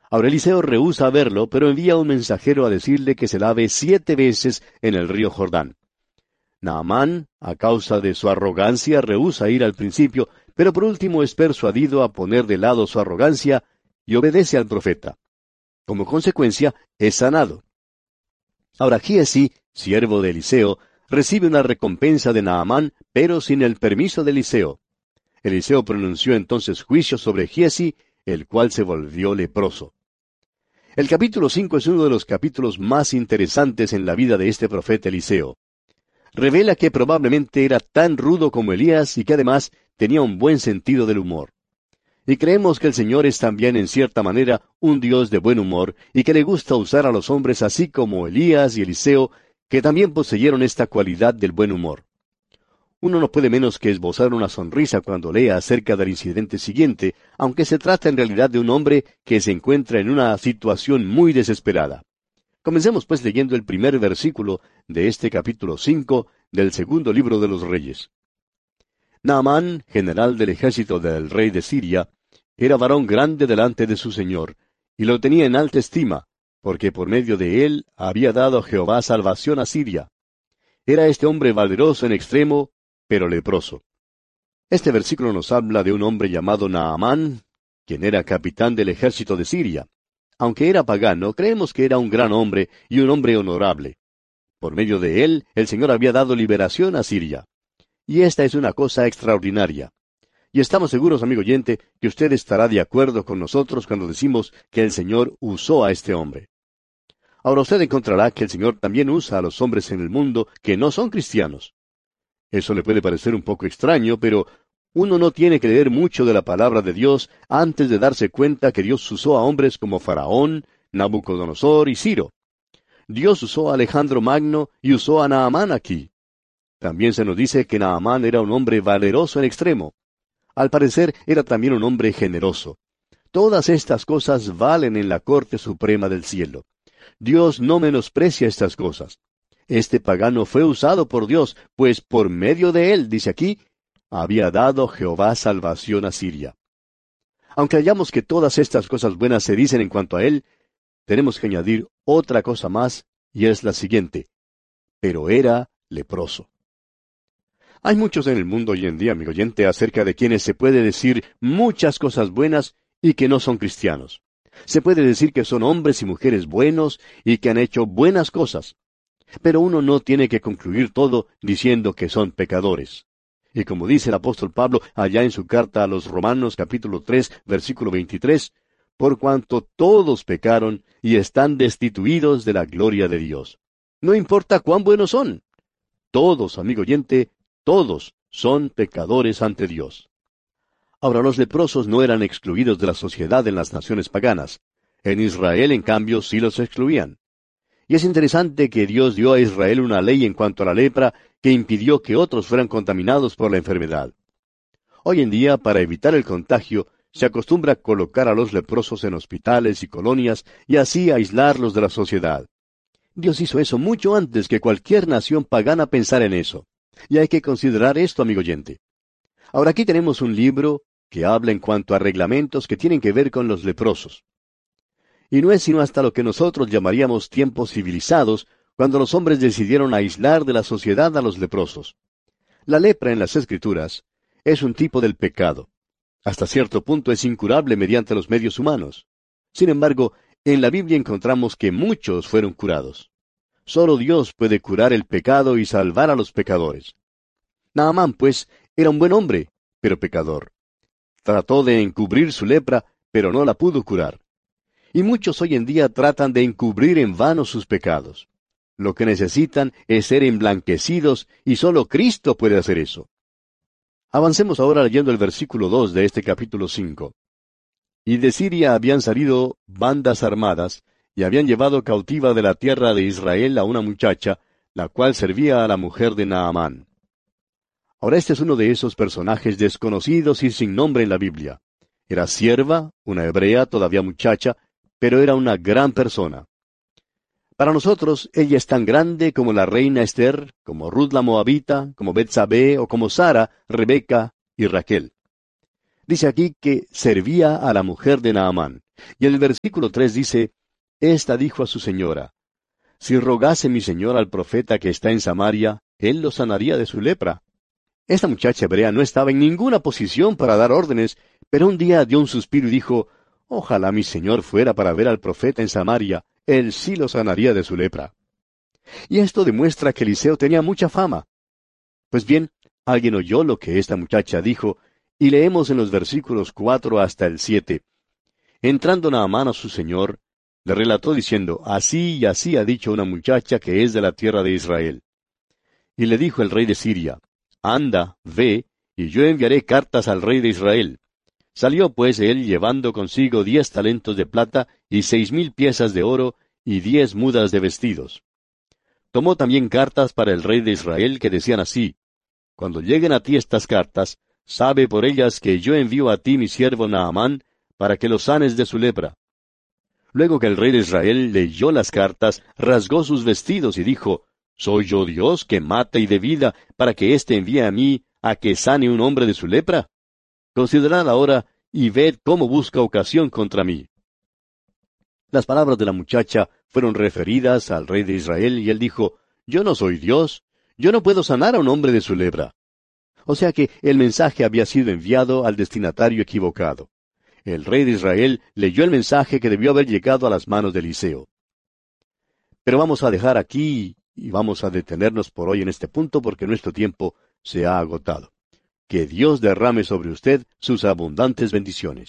Ahora Eliseo rehúsa verlo, pero envía un mensajero a decirle que se lave 7 veces en el río Jordán. Naamán, a causa de su arrogancia, rehúsa ir al principio, pero por último es persuadido a poner de lado su arrogancia y obedece al profeta. Como consecuencia, es sanado. Ahora Giesi, siervo de Eliseo, recibe una recompensa de Naamán, pero sin el permiso de Eliseo. Eliseo pronunció entonces juicio sobre Giesi, el cual se volvió leproso. El capítulo 5 es uno de los capítulos más interesantes en la vida de este profeta Eliseo. Revela que probablemente era tan rudo como Elías y que además tenía un buen sentido del humor. Y creemos que el Señor es también en cierta manera un Dios de buen humor y que le gusta usar a los hombres así como Elías y Eliseo, que también poseyeron esta cualidad del buen humor. Uno no puede menos que esbozar una sonrisa cuando lea acerca del incidente siguiente, aunque se trata en realidad de un hombre que se encuentra en una situación muy desesperada. Comencemos pues leyendo el primer versículo de este capítulo 5 del segundo libro de los Reyes. Naamán, general del ejército del rey de Siria, era varón grande delante de su señor, y lo tenía en alta estima, porque por medio de él había dado Jehová salvación a Siria. Era este hombre valeroso en extremo, pero leproso. Este versículo nos habla de un hombre llamado Naamán, quien era capitán del ejército de Siria. Aunque era pagano, creemos que era un gran hombre y un hombre honorable. Por medio de él, el Señor había dado liberación a Siria. Y esta es una cosa extraordinaria. Y estamos seguros, amigo oyente, que usted estará de acuerdo con nosotros cuando decimos que el Señor usó a este hombre. Ahora usted encontrará que el Señor también usa a los hombres en el mundo que no son cristianos. Eso le puede parecer un poco extraño, pero uno no tiene que leer mucho de la palabra de Dios antes de darse cuenta que Dios usó a hombres como Faraón, Nabucodonosor y Ciro. Dios usó a Alejandro Magno y usó a Naamán aquí. También se nos dice que Naamán era un hombre valeroso en extremo. Al parecer era también un hombre generoso. Todas estas cosas valen en la Corte Suprema del Cielo. Dios no menosprecia estas cosas. Este pagano fue usado por Dios, pues por medio de él, dice aquí, había dado Jehová salvación a Siria. Aunque hallamos que todas estas cosas buenas se dicen en cuanto a él, tenemos que añadir otra cosa más, y es la siguiente: pero era leproso. Hay muchos en el mundo hoy en día, amigo oyente, acerca de quienes se puede decir muchas cosas buenas y que no son cristianos. Se puede decir que son hombres y mujeres buenos y que han hecho buenas cosas. Pero uno no tiene que concluir todo diciendo que son pecadores. Y como dice el apóstol Pablo allá en su carta a los Romanos capítulo 3, versículo 23, por cuanto todos pecaron y están destituidos de la gloria de Dios. No importa cuán buenos son. Todos, amigo oyente, todos son pecadores ante Dios. Ahora, los leprosos no eran excluidos de la sociedad en las naciones paganas. En Israel, en cambio, sí los excluían. Y es interesante que Dios dio a Israel una ley en cuanto a la lepra que impidió que otros fueran contaminados por la enfermedad. Hoy en día, para evitar el contagio, se acostumbra colocar a los leprosos en hospitales y colonias y así aislarlos de la sociedad. Dios hizo eso mucho antes que cualquier nación pagana pensara en eso. Y hay que considerar esto, amigo oyente. Ahora aquí tenemos un libro que habla en cuanto a reglamentos que tienen que ver con los leprosos. Y no es sino hasta lo que nosotros llamaríamos tiempos civilizados, cuando los hombres decidieron aislar de la sociedad a los leprosos. La lepra en las Escrituras es un tipo del pecado. Hasta cierto punto es incurable mediante los medios humanos. Sin embargo, en la Biblia encontramos que muchos fueron curados. Solo Dios puede curar el pecado y salvar a los pecadores. Naamán, pues, era un buen hombre, pero pecador. Trató de encubrir su lepra, pero no la pudo curar. Y muchos hoy en día tratan de encubrir en vano sus pecados. Lo que necesitan es ser emblanquecidos, y solo Cristo puede hacer eso. Avancemos ahora leyendo el versículo 2 de este capítulo 5. Y de Siria habían salido bandas armadas, y habían llevado cautiva de la tierra de Israel a una muchacha, la cual servía a la mujer de Naamán. Ahora este es uno de esos personajes desconocidos y sin nombre en la Biblia. Era sierva, una hebrea, todavía muchacha, pero era una gran persona. Para nosotros, ella es tan grande como la reina Esther, como Ruth la Moabita, como Betsabé o como Sara, Rebeca y Raquel. Dice aquí que servía a la mujer de Naamán. Y el versículo 3 dice, Esta dijo a su señora, Si rogase mi señor al profeta que está en Samaria, él lo sanaría de su lepra. Esta muchacha hebrea no estaba en ninguna posición para dar órdenes, pero un día dio un suspiro y dijo, Ojalá mi señor fuera para ver al profeta en Samaria, él sí lo sanaría de su lepra. Y esto demuestra que Eliseo tenía mucha fama. Pues bien, alguien oyó lo que esta muchacha dijo, y leemos en los versículos 4 hasta el 7. Entrando Naamán a su señor, le relató diciendo, Así y así ha dicho una muchacha que es de la tierra de Israel. Y le dijo el rey de Siria, Anda, ve, y yo enviaré cartas al rey de Israel. Salió pues él llevando consigo 10 talentos de plata y 6,000 piezas de oro y 10 mudas de vestidos. Tomó también cartas para el rey de Israel que decían así, Cuando lleguen a ti estas cartas, sabe por ellas que yo envío a ti mi siervo Naamán, para que lo sanes de su lepra. Luego que el rey de Israel leyó las cartas, rasgó sus vestidos y dijo, ¿Soy yo Dios que mata y de vida, para que éste envíe a mí a que sane un hombre de su lepra? Considerad ahora y ved cómo busca ocasión contra mí. Las palabras de la muchacha fueron referidas al rey de Israel y él dijo, Yo no soy Dios, yo no puedo sanar a un hombre de su lepra. O sea que el mensaje había sido enviado al destinatario equivocado. El rey de Israel leyó el mensaje que debió haber llegado a las manos de Eliseo. Pero vamos a dejar aquí y vamos a detenernos por hoy en este punto porque nuestro tiempo se ha agotado. Que Dios derrame sobre usted sus abundantes bendiciones.